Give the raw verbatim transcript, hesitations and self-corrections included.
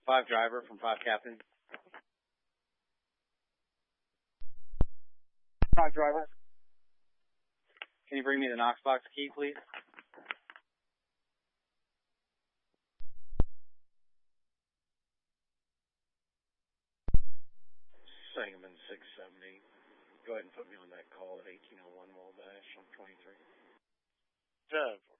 Five driver from five captain. Five driver. Can you bring me the Knox box key, please? Sangamon six seventy. Go ahead and put me on that call at eighteen oh one Wabash on twenty-three. Dev,